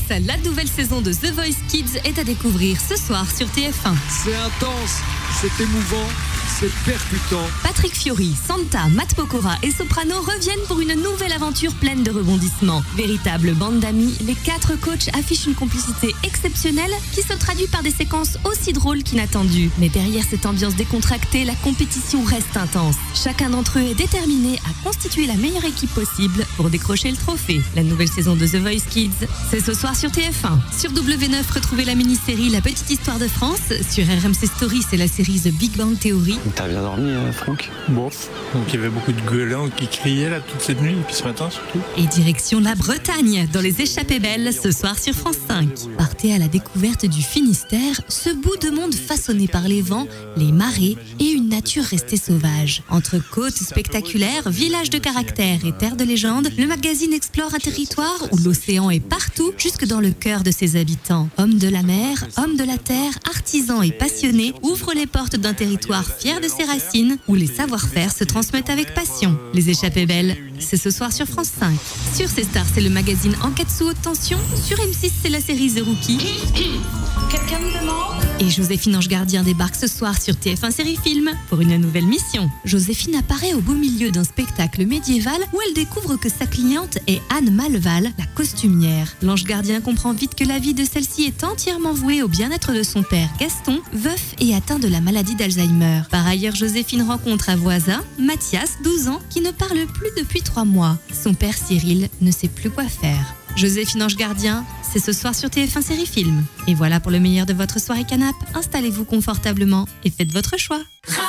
la nouvelle saison de The Voice Kids est à découvrir ce soir sur TF1. C'est intense, c'est émouvant, c'est percutant. Patrick Fiori, Santa, Matt Pokora et Soprano reviennent pour une nouvelle aventure pleine de rebondissements. Véritable bande d'amis, les 4 coachs affichent une complicité exceptionnelle qui se traduit par des séquences aussi drôles qu'inattendues. Mais derrière cette ambiance décontractée, la compétition reste intense. Chacun d'entre eux est déterminé à constituer la meilleure équipe possible pour décrocher le trophée. La nouvelle saison de The Voice Kids, c'est ce soir sur TF1. Sur W9, retrouvez la mini-série La Petite Histoire de France. Sur RMC Story, c'est la série The Big Bang Theory. T'as bien dormi, Franck? Bof. Donc il y avait beaucoup de gueulants qui criaient là toute cette nuit, et puis ce matin surtout. Et direction la Bretagne, dans les Échappées Belles, ce soir sur France 5. Partez à la découverte du Finistère, ce bout de monde façonné par les vents, les marées et une nature restée sauvage. Entre côtes spectaculaires, villages de caractère et terres de légende, le magazine explore un territoire où l'océan est partout, jusque dans le cœur de ses habitants. Hommes de la mer, hommes de la terre, artisans et passionnés ouvrent les portes d'un territoire fier de ses racines, où les savoir-faire se transmettent avec passion. Les Échappées Belles, c'est ce soir sur France 5. Sur C Stars, c'est le magazine Enquête sous haute tension. Sur M6, c'est la série The Rookie. Quelqu'un me demande ? Et Joséphine Ange Gardien débarque ce soir sur TF1 Série Film pour une nouvelle mission. Joséphine apparaît au beau milieu d'un spectacle médiéval où elle découvre que sa cliente est Anne Malval, la costumière. L'Ange Gardien comprend vite que la vie de celle-ci est entièrement vouée au bien-être de son père Gaston, veuf et atteint de la maladie d'Alzheimer. Par ailleurs, Joséphine rencontre à Voisin Mathias, 12 ans, qui ne parle plus depuis 3 mois. Son père Cyril ne sait plus quoi faire. Joséphine Ange Gardien, c'est ce soir sur TF1 Série Film. Et voilà pour le meilleur de votre soirée canap'. Installez-vous confortablement et faites votre choix.